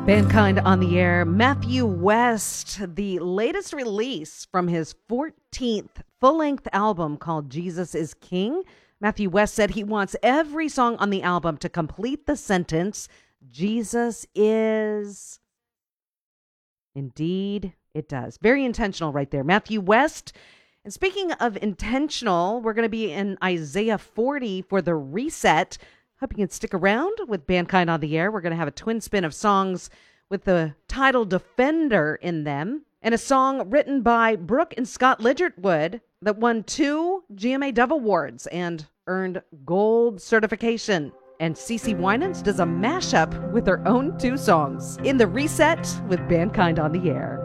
Mankind on the Air, Matthew West, the latest release from his 14th full-length album called Jesus is King. Matthew West said he wants every song on the album to complete the sentence, Jesus is... Indeed, it does. Very intentional right there. Matthew West. And speaking of intentional, we're going to be in Isaiah 40 for the reset. Hope you can stick around with Mankind on the Air. We're going to have a twin spin of songs with the title Defender in them, and a song written by Brooke and Scott Lidgertwood that won 2 GMA Dove Awards and earned gold certification. And CeCe Winans does a mashup with her own 2 songs in the reset with Mankind on the Air.